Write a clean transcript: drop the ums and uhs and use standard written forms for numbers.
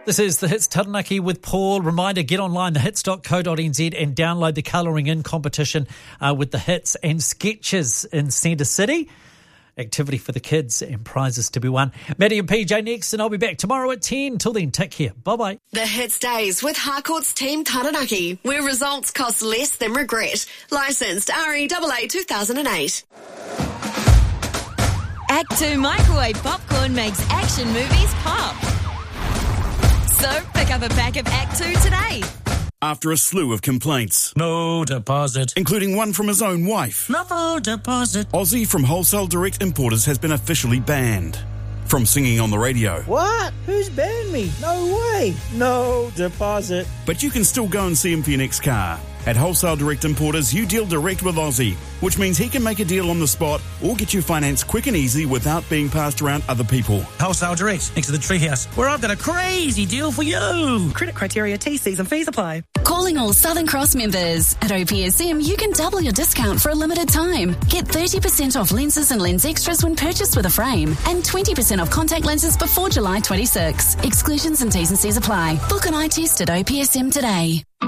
This is The Hits Taranaki with Paul. Reminder, get online, thehits.co.nz, and download the Colouring In competition with the hits and sketches in Centre City. Activity for the kids and prizes to be won. Maddie and PJ next, and I'll be back tomorrow at 10. Till then, take care. Bye-bye. The Hits Days with Harcourt's Team Taranaki, where results cost less than regret. Licensed REAA 2008. Act 2 microwave popcorn makes action movies pop. So pick up a pack of Act 2 today. After a slew of complaints, No deposit. including one from his own wife, No deposit. Aussie from Wholesale Direct Importers has been officially banned from singing on the radio. What? Who's banned me? No way. No deposit. But you can still go and see him for your next car. At Wholesale Direct Importers, you deal direct with Aussie, which means he can make a deal on the spot or get you finance quick and easy without being passed around other people. Wholesale Direct, next to the Treehouse, where I've got a crazy deal for you. Credit criteria, T's and fees apply. Calling all Southern Cross members. At OPSM, you can double your discount for a limited time. Get 30% off lenses and lens extras when purchased with a frame, and 20% off contact lenses before July 26. Exclusions and T's and C's apply. Book an eye test at OPSM today.